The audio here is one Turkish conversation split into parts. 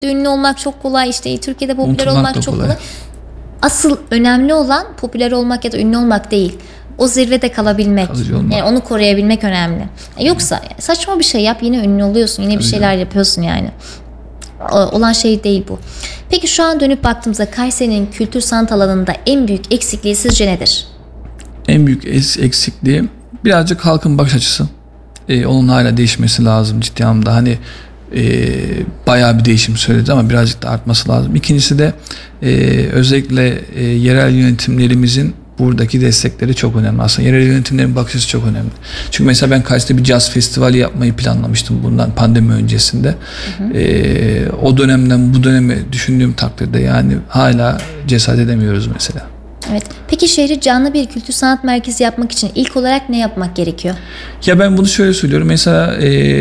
ünlü olmak çok kolay, işte Türkiye'de popüler Unutulmak olmak da çok kolay. kolay. Asıl önemli olan popüler olmak ya da ünlü olmak değil. O zirvede kalabilmek. Kalıcı olmak. Yani onu koruyabilmek önemli. Yoksa saçma bir şey yap, yine ünlü oluyorsun. Yine bir şeyler yapıyorsun yani. Olan şey değil bu. Peki şu an dönüp baktığımızda Kayseri'nin kültür sanat alanında en büyük eksikliği sizce nedir? En büyük eksikliği birazcık halkın bakış açısı. Onun hala değişmesi lazım ciddi anlamda. Hani bayağı bir değişim söyledi ama birazcık da artması lazım. İkincisi de özellikle yerel yönetimlerimizin buradaki destekleri çok önemli. Aslında yerel yönetimlerin bakış açısı çok önemli. Çünkü mesela ben Kayseri'de bir caz festivali yapmayı planlamıştım bundan pandemi öncesinde. O dönemden bu döneme düşündüğüm takdirde yani hala cesaret edemiyoruz mesela. Evet. Peki şehri canlı bir kültür sanat merkezi yapmak için ilk olarak ne yapmak gerekiyor? Ya ben bunu şöyle söylüyorum. Mesela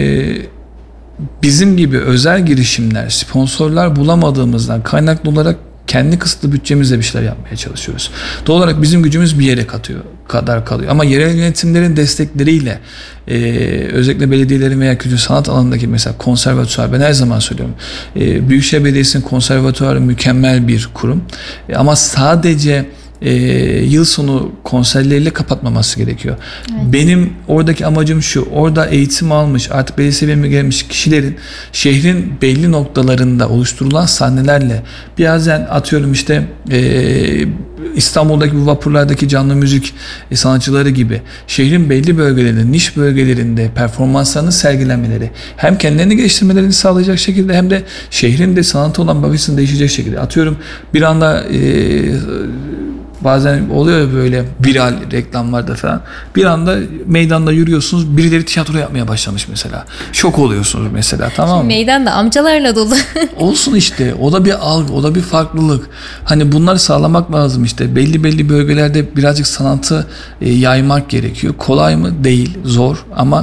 bizim gibi özel girişimler, sponsorlar bulamadığımızdan kaynaklı olarak kendi kısıtlı bütçemizle bir şeyler yapmaya çalışıyoruz. Doğal olarak bizim gücümüz bir yere kadar kalıyor. Ama yerel yönetimlerin destekleriyle özellikle belediyelerin veya kültür sanat alanındaki mesela konservatuvar, ben her zaman söylüyorum. Büyükşehir Belediyesi'nin konservatuvarı mükemmel bir kurum. Ama sadece yıl sonu konserleriyle kapatmaması gerekiyor. Evet. Benim oradaki amacım şu: orada eğitim almış, artık belli seviyeye gelmiş kişilerin şehrin belli noktalarında oluşturulan sahnelerle, bazen atıyorum işte İstanbul'daki bu vapurlardaki canlı müzik sanatçıları gibi şehrin belli bölgelerinde, niş bölgelerinde performanslarını sergilemeleri, hem kendilerini geliştirmelerini sağlayacak şekilde hem de şehrin de sanata olan bakışını değişecek şekilde. Atıyorum bir anda bazen oluyor ya böyle viral reklamlarda falan. Bir anda meydanda yürüyorsunuz, birileri tiyatro yapmaya başlamış mesela. Şok oluyorsunuz mesela, tamam mı? Meydanda amcalarla dolu. Olsun işte. O da bir algı, o da bir farklılık. Hani bunları sağlamak lazım işte. Belli bölgelerde birazcık sanatı yaymak gerekiyor. Kolay mı? Değil. Zor. Ama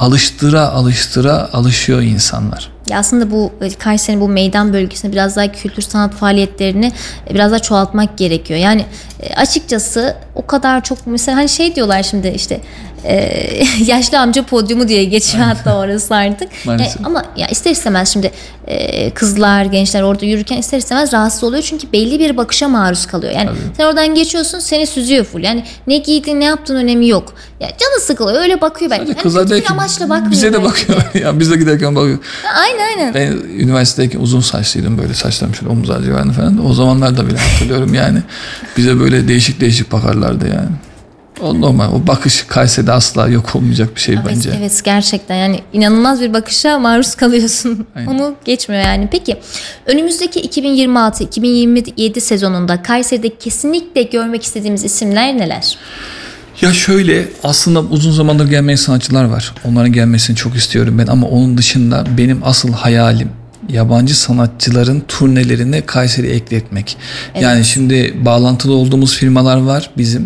alışıyor insanlar. Ya aslında bu Kayseri'nin bu meydan bölgesinde biraz daha kültür sanat faaliyetlerini biraz daha çoğaltmak gerekiyor. Yani açıkçası o kadar çok mesela hani şey diyorlar şimdi işte yaşlı amca podyumu diye geçiyor hatta orası artık. Ama ya ister istemez şimdi kızlar, gençler orada yürürken ister istemez rahatsız oluyor. Çünkü belli bir bakışa maruz kalıyor. Yani sen oradan geçiyorsun, seni süzüyor full. Yani ne giydin, ne yaptığın önemi yok. Ya canı sıkılıyor, öyle bakıyor belki. Yani kızlar bir amaçla bakmıyor. Bize de bakıyor. Ya biz de giderken bakıyor. Aynen. Ben üniversitedeyken uzun saçlıydım, böyle saçlarım şöyle omuzlar civarında falan. O zamanlarda bile hatırlıyorum yani. Bize böyle değişik bakarlardı yani. O normal. O bakış Kayseri'de asla yok olmayacak bir şey bence. Evet, gerçekten yani inanılmaz bir bakışa maruz kalıyorsun. Aynen. Onu geçmiyor yani. Peki önümüzdeki 2026-2027 sezonunda Kayseri'de kesinlikle görmek istediğimiz isimler neler? Ya şöyle, aslında uzun zamandır gelmeyen sanatçılar var. Onların gelmesini çok istiyorum ben, ama onun dışında benim asıl hayalim yabancı sanatçıların turnelerine Kayseri'ye ekletmek. Evet. Yani şimdi bağlantılı olduğumuz firmalar var bizim.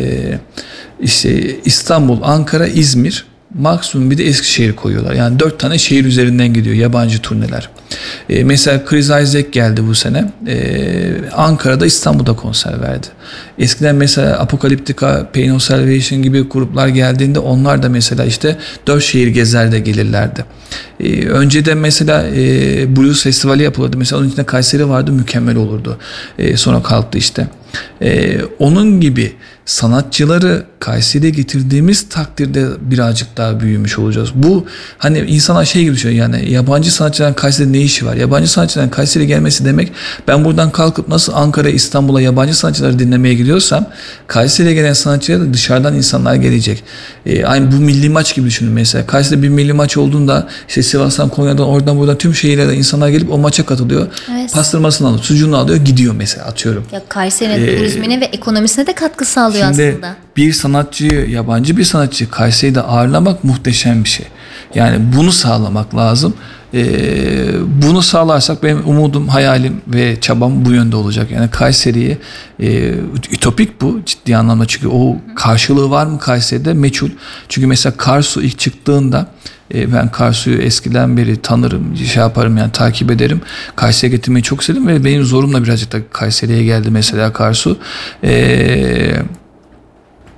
İşte İstanbul, Ankara, İzmir, maksimum bir de Eskişehir koyuyorlar. Yani 4 tane şehir üzerinden gidiyor yabancı turneler. Mesela Chris Isaak geldi bu sene. Ankara'da, İstanbul'da konser verdi. Eskiden mesela Apocalyptica, Pain of Salvation gibi gruplar geldiğinde onlar da mesela işte 4 şehir gezer de gelirlerdi. Önceden mesela Blues Festivali yapılırdı. Mesela onun içinde Kayseri vardı, mükemmel olurdu. Sonra kalktı işte. Onun gibi sanatçıları Kayseri'ye getirdiğimiz takdirde birazcık daha büyümüş olacağız. Bu hani insana şey gibi düşünüyor, yani yabancı sanatçıların Kayseri'de ne işi var? Yabancı sanatçıların Kayseri'ye gelmesi demek, ben buradan kalkıp nasıl Ankara, İstanbul'a yabancı sanatçıları dinlemeye gidiyorsam Kayseri'ye gelen sanatçılara da dışarıdan insanlar gelecek. Aynı bu milli maç gibi düşünün mesela. Kayseri'de bir milli maç olduğunda işte Sivas'tan, Konya'dan, oradan buradan tüm şehirlerden insanlar gelip o maça katılıyor. Evet. Pastırmasını alıyor, sucuğunu alıyor, gidiyor mesela, atıyorum. Ya Kayseri'nin turizmine ve ekonomisine de katkı sağlıyor şimdi aslında. Bir sanatçıyı, yabancı bir sanatçıyı Kayseri'de ağırlamak muhteşem bir şey. Yani bunu sağlamak lazım. Bunu sağlarsak benim umudum, hayalim ve çabam bu yönde olacak. Yani Kayseri'yi ütopik bu ciddi anlamda, çünkü o karşılığı var mı Kayseri'de meçhul. Çünkü mesela Karsu ilk çıktığında ben Karsu'yu eskiden beri tanırım, şey yaparım yani, takip ederim. Kayseri'ye getirmeyi çok istedim ve benim zorumla birazcık da Kayseri'ye geldi mesela Karsu.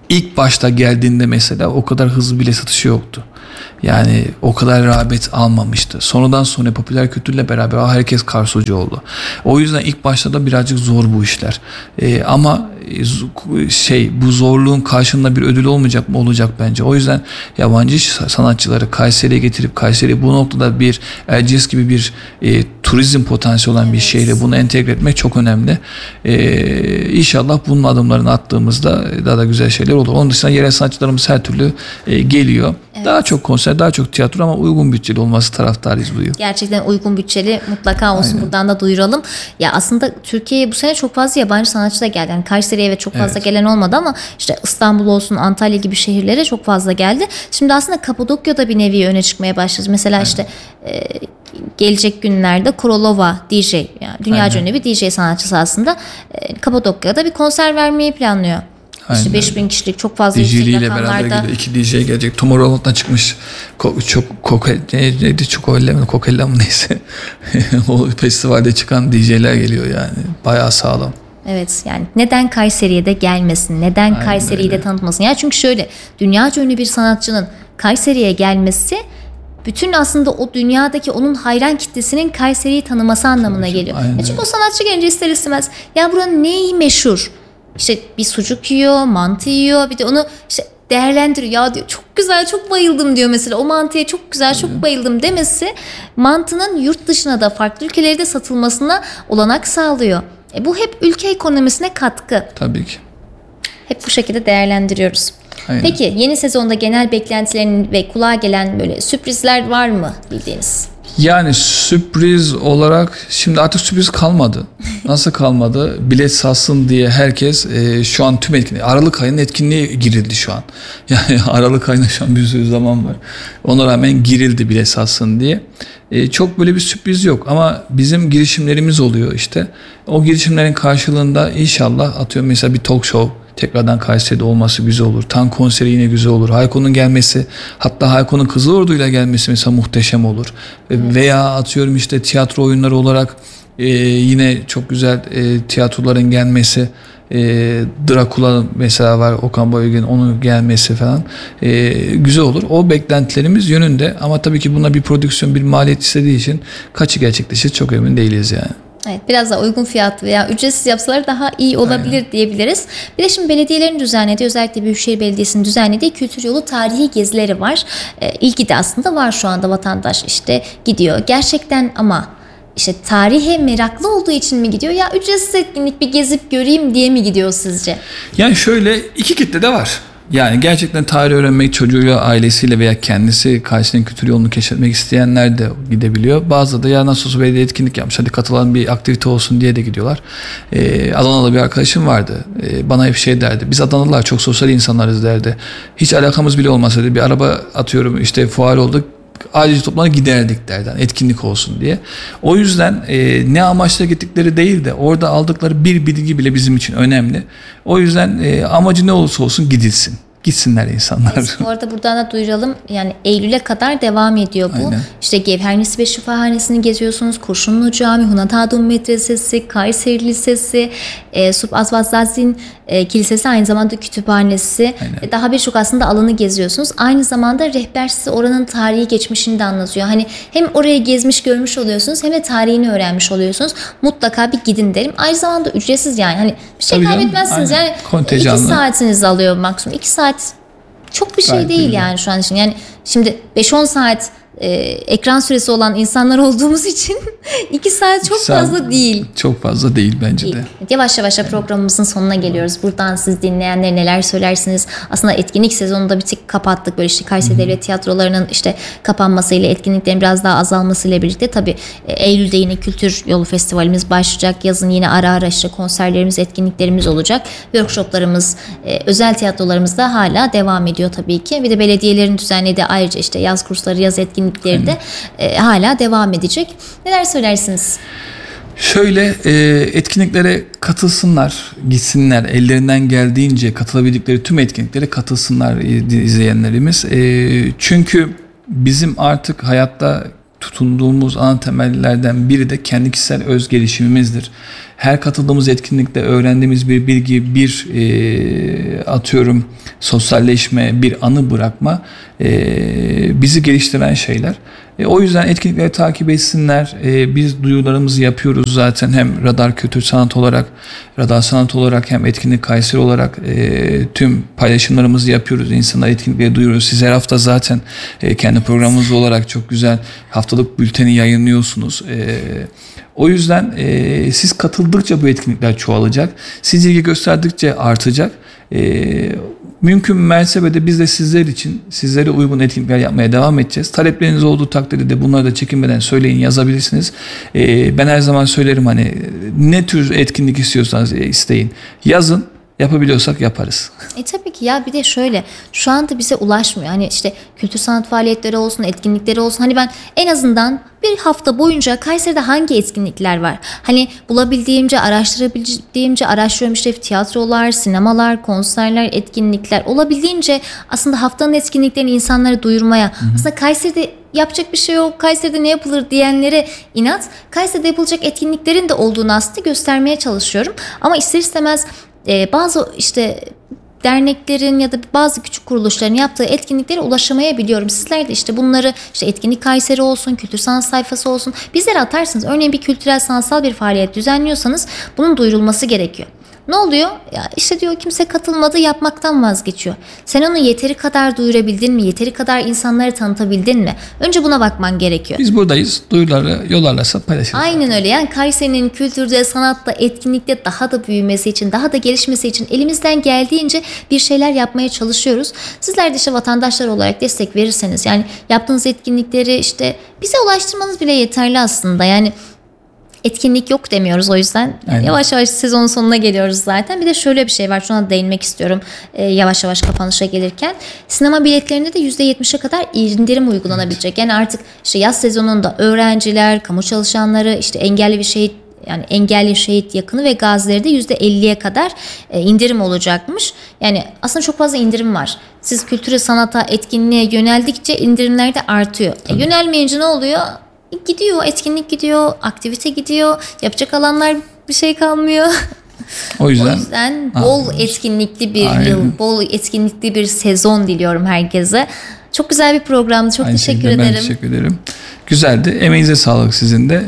İlk başta geldiğinde mesela o kadar hızlı bilet satışı yoktu. Yani o kadar rağbet almamıştı. Sonradan sonra popüler kültürle beraber herkes Karsucu oldu. O yüzden ilk başta da birazcık zor bu işler. Ama bu zorluğun karşında bir ödül olmayacak mı? Olacak bence. O yüzden yabancı sanatçıları Kayseri'ye getirip Kayseri'yi bu noktada bir Erciyes gibi bir turizm potansiyeli olan bir şehre bunu entegre etmek çok önemli. İnşallah bunun adımlarını attığımızda daha da güzel şeyler olur. Onun dışında yerel sanatçılarımız her türlü geliyor. Evet. Daha çok konser, daha çok tiyatro ama uygun bütçeli olması taraftarıyız bu yıl. Gerçekten uygun bütçeli mutlaka olsun. Aynen. Buradan da duyuralım. Ya aslında Türkiye'ye bu sene çok fazla yabancı sanatçı da geldi. Yani Kayseri'ye evet çok fazla gelen olmadı ama işte İstanbul olsun, Antalya gibi şehirlere çok fazla geldi. Şimdi aslında Kapadokya'da bir nevi öne çıkmaya başladı. Mesela işte gelecek günlerde Korolova DJ, yani dünyaca ünlü bir DJ sanatçısı aslında Kapadokya'da bir konser vermeyi planlıyor. İşte 5000 kişilik çok fazla yüksek rakamlarda. beraber geliyor. 2 DJ gelecek. Tomorrowland'dan çıkmış Kokella mı neyse. O festivalde çıkan DJ'ler geliyor yani. Bayağı sağlam. Evet, yani neden Kayseri'ye de gelmesin? Neden Kayseri'yi de tanıtmasın? Ya çünkü şöyle, dünyaca ünlü bir sanatçının Kayseri'ye gelmesi bütün aslında o dünyadaki onun hayran kitlesinin Kayseri'yi tanıması anlamına geliyor. Çünkü o sanatçı gelince ister istemez ya buranın neyi meşhur? İşte bir sucuk yiyor, mantı yiyor, bir de onu işte değerlendiriyor. Ya diyor çok güzel, çok bayıldım diyor mesela. O mantıya çok güzel, çok bayıldım demesi mantının yurt dışına da farklı ülkelerde de satılmasına olanak sağlıyor. Bu hep ülke ekonomisine katkı. Tabii ki. Hep bu şekilde değerlendiriyoruz. Aynen. Peki yeni sezonda genel beklentilerin ve kulağa gelen böyle sürprizler var mı bildiğiniz? Yani sürpriz olarak şimdi artık sürpriz kalmadı. Nasıl kalmadı? Bilet satsın diye herkes şu an tüm etkinliği, Aralık ayının etkinliğe girildi şu an. Yani Aralık ayında şu an bir sürü zaman var. Ona rağmen girildi bilet satsın diye. Çok böyle bir sürpriz yok ama bizim girişimlerimiz oluyor işte. O girişimlerin karşılığında inşallah atıyorum mesela bir talk show tekrardan Kayseri'de olması güzel olur. Tan konseri yine güzel olur. Hayko'nun gelmesi, hatta Hayko'nun Kızılordu'yla gelmesi mesela muhteşem olur. Veya atıyorum işte tiyatro oyunları olarak yine çok güzel tiyatroların gelmesi. Dracula mesela var, Okan Bayülgen'in onun gelmesi falan güzel olur. O beklentilerimiz yönünde ama tabii ki buna bir prodüksiyon, bir maliyet istediği için kaçı gerçekleşir çok emin değiliz yani. Evet, biraz daha uygun fiyatlı veya ücretsiz yapsalar daha iyi olabilir diyebiliriz. Bir de şimdi belediyelerin düzenlediği, özellikle Büyükşehir Belediyesi'nin düzenlediği kültür yolu tarihi gezileri var. İlgi de aslında var şu anda, vatandaş işte gidiyor. Gerçekten ama işte tarihe meraklı olduğu için mi gidiyor ya ücretsiz etkinlik bir gezip göreyim diye mi gidiyor sizce? Yani şöyle iki kitle de var. Yani gerçekten tarih öğrenmek çocuğuyla, ailesiyle veya kendisi Kayseri'nin kültür yolunu keşfetmek isteyenler de gidebiliyor. Bazı da ya nasıl olsa belediye etkinlik yapmış, hadi katılan bir aktivite olsun diye de gidiyorlar. Adana'da bir arkadaşım vardı. Bana hep şey derdi. Biz Adanalılar çok sosyal insanlarız derdi. Hiç alakamız bile olmasa dedi. Bir araba atıyorum işte fuar olduk. Ailece toplanıp giderdik derdi. Etkinlik olsun diye. O yüzden ne amaçla gittikleri değil de orada aldıkları bir bilgi bile bizim için önemli. O yüzden amacı ne olursa olsun gidilsin. Gitsinler insanlar. Evet, bu arada buradan da duyuralım. Yani Eylül'e kadar devam ediyor bu. Aynen. İşte Gevher Nesibe Şifahanesi'ni geziyorsunuz. Kurşunlu Cami, Hunat Hadun Medresesi, Kayseri Lisesi, Sub Azvazzazin Kilisesi, aynı zamanda kütüphanesi. Aynen. Daha birçok aslında alanı geziyorsunuz. Aynı zamanda rehber size oranın tarihi geçmişini de anlatıyor. Hani hem oraya gezmiş görmüş oluyorsunuz hem de tarihini öğrenmiş oluyorsunuz. Mutlaka bir gidin derim. Aynı zamanda ücretsiz yani. Hani bir şey kaybetmezsiniz. Yani 2 saatinizi alıyor maksimum. 2 saat çok bir şey gayet değil yani şu an için. Yani şimdi 5-10 saat ekran süresi olan insanlar olduğumuz için 2 saat çok fazla değil. Çok fazla değil bence de. Yavaş yavaş programımızın sonuna geliyoruz. Buradan siz dinleyenlere neler söylersiniz? Aslında etkinlik sezonunda bir tık kapattık. Böyle işte Kayseri Devlet Tiyatroları'nın işte kapanmasıyla, etkinliklerin biraz daha azalmasıyla birlikte tabii Eylül'de yine Kültür Yolu Festivalimiz başlayacak. Yazın yine ara ara işte konserlerimiz, etkinliklerimiz olacak. Workshoplarımız, özel tiyatrolarımız da hala devam ediyor tabii ki. Bir de belediyelerin düzenlediği ayrıca işte yaz kursları, yaz etkinlikleri de hala devam edecek. Neler söylersiniz? Şöyle etkinliklere katılsınlar, gitsinler. Ellerinden geldiğince katılabildikleri tüm etkinliklere katılsınlar izleyenlerimiz. Çünkü bizim artık hayatta tutunduğumuz ana temellerden biri de kendi kişisel öz gelişimimizdir. Her katıldığımız etkinlikte öğrendiğimiz bir bilgi, bir atıyorum sosyalleşme, bir anı bırakma bizi geliştiren şeyler. O yüzden etkinlikleri takip etsinler. Biz duyurularımızı yapıyoruz zaten hem Radar Kültür Sanat olarak, Radar Sanat olarak hem Etkinlik Kayseri olarak tüm paylaşımlarımızı yapıyoruz. İnsanlar etkinlikleri duyuruyoruz. Siz her hafta zaten kendi programınız olarak çok güzel haftalık bülteni yayınlıyorsunuz. O yüzden siz katıldıkça bu etkinlikler çoğalacak. Siz ilgi gösterdikçe artacak. Mümkün mertebede biz de sizler için sizlere uygun etkinlikler yapmaya devam edeceğiz. Talepleriniz olduğu takdirde de bunları da çekinmeden söyleyin, yazabilirsiniz. Ben her zaman söylerim hani ne tür etkinlik istiyorsanız isteyin. Yazın. Yapabiliyorsak yaparız. Tabii ki ya bir de şöyle şu anda bize ulaşmıyor. Hani işte kültür sanat faaliyetleri olsun, etkinlikleri olsun. Hani ben en azından bir hafta boyunca Kayseri'de hangi etkinlikler var? Hani bulabildiğimce, araştırabildiğimce araştırıyorum. İşte tiyatrolar, sinemalar, konserler, etkinlikler. Olabildiğince aslında haftanın etkinliklerini insanlara duyurmaya. Aslında Kayseri'de yapacak bir şey yok, Kayseri'de ne yapılır diyenlere inat. Kayseri'de yapılacak etkinliklerin de olduğunu aslında göstermeye çalışıyorum. Ama ister istemez bazı işte derneklerin ya da bazı küçük kuruluşların yaptığı etkinliklere ulaşamayabiliyorum. Sizler de işte bunları işte Etkinlik Kayseri olsun, kültür sanat sayfası olsun bizlere atarsınız. Örneğin bir kültürel sanatsal bir faaliyet düzenliyorsanız bunun duyurulması gerekiyor. Ne oluyor? Ya işte diyor kimse katılmadı, yapmaktan vazgeçiyor. Sen onu yeteri kadar duyurabildin mi? Yeteri kadar insanları tanıtabildin mi? Önce buna bakman gerekiyor. Biz buradayız. Duyuruları yollarlarsa paylaşırız. Aynen öyle. Yani Kayseri'nin kültürde, sanatta, etkinlikte daha da büyümesi için, daha da gelişmesi için elimizden geldiğince bir şeyler yapmaya çalışıyoruz. Sizler de işte vatandaşlar olarak destek verirseniz yani yaptığınız etkinlikleri işte bize ulaştırmanız bile yeterli aslında. Yani etkinlik yok demiyoruz o yüzden. Aynen. Yavaş yavaş sezonun sonuna geliyoruz zaten. Bir de şöyle bir şey var. Şuna değinmek istiyorum yavaş yavaş kapanışa gelirken. Sinema biletlerinde de %70'e kadar indirim uygulanabilecek. Yani artık işte yaz sezonunda öğrenciler, kamu çalışanları, işte engelli şehit yakını ve gazilerde %50'ye kadar indirim olacakmış. Yani aslında çok fazla indirim var. Siz kültüre, sanata, etkinliğe yöneldikçe indirimler de artıyor. Yönelmeyince ne oluyor? Gidiyor, etkinlik gidiyor, aktivite gidiyor, yapacak alanlar bir şey kalmıyor. O yüzden bol etkinlikli bir yıl, bol etkinlikli bir sezon diliyorum herkese. Çok güzel bir programdı. Çok teşekkür ederim. Ben teşekkür ederim. Güzeldi. Emeğinize sağlık sizin de.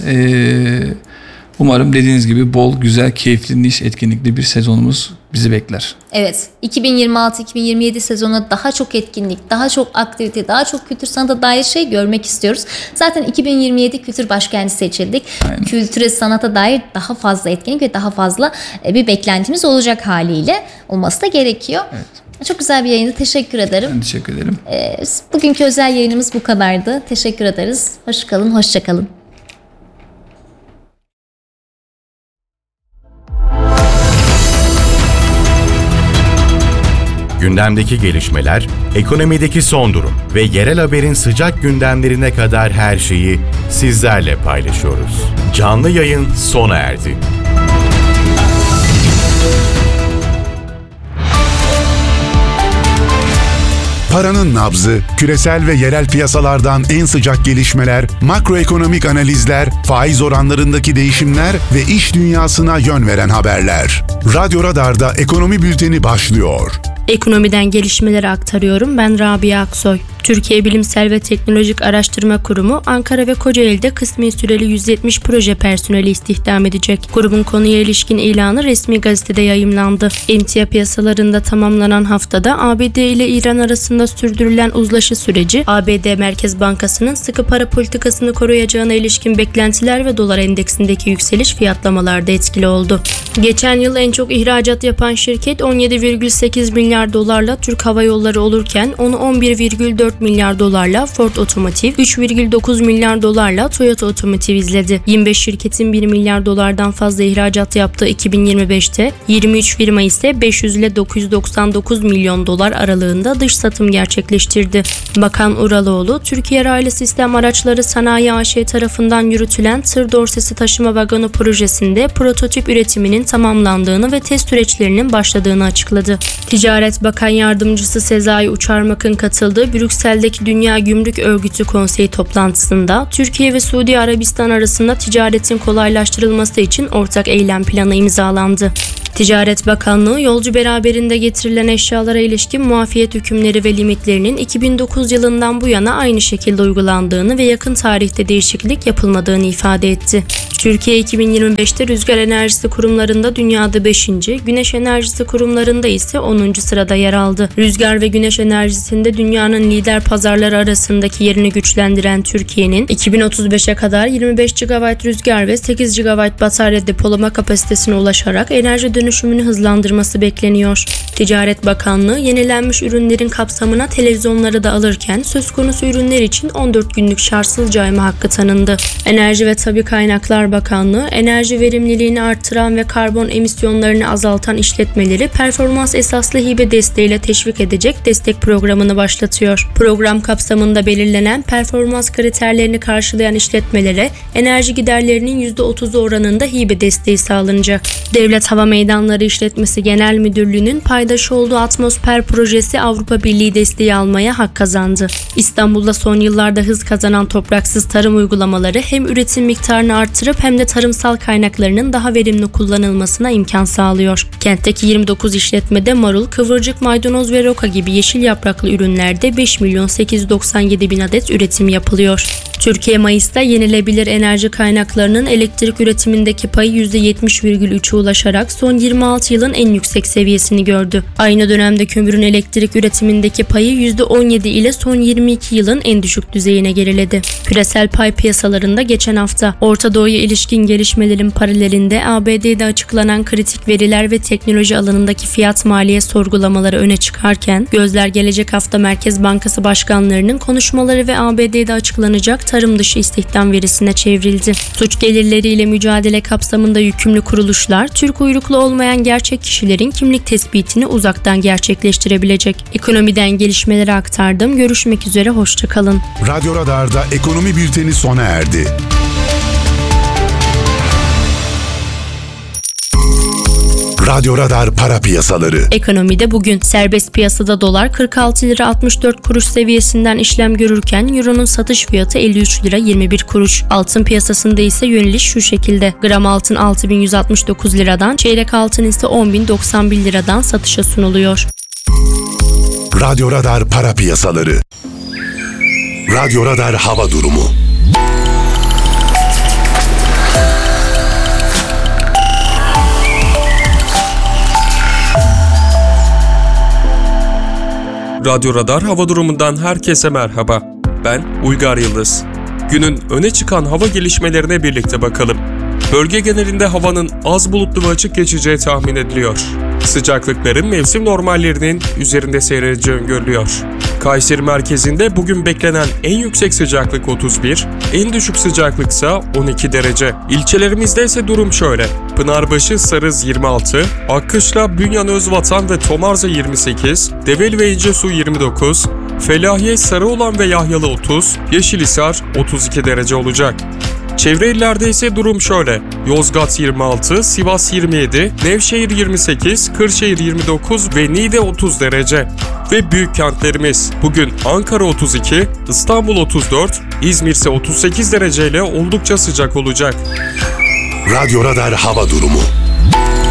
Umarım dediğiniz gibi bol, güzel, keyifli, niş, etkinlikli bir sezonumuz bizi bekler. Evet. 2026-2027 sezonuna daha çok etkinlik, daha çok aktivite, daha çok kültür sanata dair şey görmek istiyoruz. Zaten 2027 kültür başkenti seçildik. Aynen. Kültüre, sanata dair daha fazla etkinlik ve daha fazla bir beklentimiz olacak haliyle olması da gerekiyor. Evet. Çok güzel bir yayındı. Teşekkür ederim. Ben teşekkür ederim. Bugünkü özel yayınımız bu kadardı. Teşekkür ederiz. Hoş kalın, hoşça kalın. Gündemdeki gelişmeler, ekonomideki son durum ve yerel haberin sıcak gündemlerine kadar her şeyi sizlerle paylaşıyoruz. Canlı yayın sona erdi. Paranın nabzı, küresel ve yerel piyasalardan en sıcak gelişmeler, makroekonomik analizler, faiz oranlarındaki değişimler ve iş dünyasına yön veren haberler. Radyo Radar'da Ekonomi Bülteni başlıyor. Ekonomiden gelişmeleri aktarıyorum. Ben Rabia Aksoy. Türkiye Bilimsel ve Teknolojik Araştırma Kurumu Ankara ve Kocaeli'de kısmi süreli 170 proje personeli istihdam edecek. Kurumun konuya ilişkin ilanı resmi gazetede yayımlandı. Emtia piyasalarında tamamlanan haftada ABD ile İran arasında sürdürülen uzlaşı süreci, ABD Merkez Bankası'nın sıkı para politikasını koruyacağına ilişkin beklentiler ve dolar endeksindeki yükseliş fiyatlamalarda etkili oldu. Geçen yıl en çok ihracat yapan şirket 17,8 milyar dolarla Türk Hava Yolları olurken onu 11,4 milyar dolarla Ford Otomotiv, 3,9 milyar dolarla Toyota Otomotiv izledi. 25 şirketin 1 milyar dolardan fazla ihracat yaptığı 2025'te 23 firma ise 500 ile 999 milyon dolar aralığında dış satım gerçekleştirdi. Bakan Uraloğlu, Türkiye Raylı Sistem Araçları Sanayi AŞ tarafından yürütülen tır dorsesi taşıma vagonu projesinde prototip üretiminin tamamlandığını ve test süreçlerinin başladığını açıkladı. Ticaret Bakan Yardımcısı Sezai Uçarmak'ın katıldığı Brüksel Brüksel'deki Dünya Gümrük Örgütü Konseyi toplantısında Türkiye ve Suudi Arabistan arasında ticaretin kolaylaştırılması için ortak eylem planı imzalandı. Ticaret Bakanlığı, yolcu beraberinde getirilen eşyalara ilişkin muafiyet hükümleri ve limitlerinin 2009 yılından bu yana aynı şekilde uygulandığını ve yakın tarihte değişiklik yapılmadığını ifade etti. Türkiye 2025'te rüzgar enerjisi kurumlarında dünyada 5. güneş enerjisi kurumlarında ise 10. sırada yer aldı. Rüzgar ve güneş enerjisinde dünyanın lider pazarları arasındaki yerini güçlendiren Türkiye'nin 2035'e kadar 25 GW rüzgar ve 8 GW batarya depolama kapasitesine ulaşarak enerji dönüşümünü hızlandırması bekleniyor. Ticaret Bakanlığı yenilenmiş ürünlerin kapsamına televizyonları da alırken söz konusu ürünler için 14 günlük şartsız cayma hakkı tanındı. Enerji ve Tabii Kaynaklar Bakanlığı, enerji verimliliğini artıran ve karbon emisyonlarını azaltan işletmeleri performans esaslı hibe desteğiyle teşvik edecek destek programını başlatıyor. Program kapsamında belirlenen performans kriterlerini karşılayan işletmelere enerji giderlerinin %30'u oranında hibe desteği sağlanacak. Devlet Hava Meydanları İşletmesi Genel Müdürlüğü'nün paydaşı olduğu Atmosfer projesi Avrupa Birliği desteği almaya hak kazandı. İstanbul'da son yıllarda hız kazanan topraksız tarım uygulamaları hem üretim miktarını artırıp hem de tarımsal kaynaklarının daha verimli kullanılmasına imkan sağlıyor. Kentteki 29 işletmede marul, kıvırcık, maydanoz ve roka gibi yeşil yapraklı ürünlerde 5.897.000 adet üretim yapılıyor. Türkiye Mayıs'ta yenilebilir enerji kaynaklarının elektrik üretimindeki payı %70,3'e ulaşarak son 26 yılın en yüksek seviyesini gördü. Aynı dönemde kömürün elektrik üretimindeki payı %17 ile son 22 yılın en düşük düzeyine geriledi. Küresel pay piyasalarında geçen hafta Orta Doğu'ya ilişkin gelişmelerin paralelinde ABD'de açıklanan kritik veriler ve teknoloji alanındaki fiyat maliye sorgulamaları öne çıkarken, gözler gelecek hafta Merkez Bankası başkanlarının konuşmaları ve ABD'de açıklanacak tarım dışı istihdam verisine çevrildi. Suç gelirleriyle mücadele kapsamında yükümlü kuruluşlar, Türk uyruklu olmayan gerçek kişilerin kimlik tespitini uzaktan gerçekleştirebilecek. Ekonomiden gelişmeleri aktardım. Görüşmek üzere, hoşça kalın. Radyo Radar'da ekonomi bülteni sona erdi. Radyo Radar para piyasaları. Ekonomide bugün serbest piyasada dolar 46 lira 64 kuruş seviyesinden işlem görürken euronun satış fiyatı 53 lira 21 kuruş. Altın piyasasında ise yöneliş şu şekilde: gram altın 6.169 liradan, çeyrek altın ise 10.091 liradan satışa sunuluyor. Radyo Radar para piyasaları. Radyo Radar hava durumu. Radyo Radar hava durumundan herkese merhaba. Ben Uygar Yıldız. Günün öne çıkan hava gelişmelerine birlikte bakalım. Bölge genelinde havanın az bulutlu ve açık geçeceği tahmin ediliyor. Sıcaklıkların mevsim normallerinin üzerinde seyredeceği öngörülüyor. Kayseri merkezinde bugün beklenen en yüksek sıcaklık 31, en düşük sıcaklıksa 12 derece. İlçelerimizde ise durum şöyle: Pınarbaşı, Sarız 26, Akkışla, Bünyan, Özvatan ve Tomarza 28, Develi ve İncesu 29, Felahiye, Sarıoğlan ve Yahyalı 30, Yeşilhisar 32 derece olacak. Çevre illerde ise durum şöyle: Yozgat 26, Sivas 27, Nevşehir 28, Kırşehir 29 ve Niğde 30 derece. Ve büyük kentlerimiz bugün Ankara 32, İstanbul 34, İzmir ise 38 dereceyle oldukça sıcak olacak. Radyo Radar hava durumu.